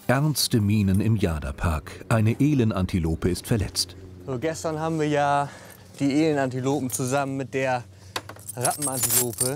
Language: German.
Ernste Mienen im Jada-Park. Eine Elenantilope ist verletzt. So, gestern haben wir ja die Elenantilopen zusammen mit der Rappenantilope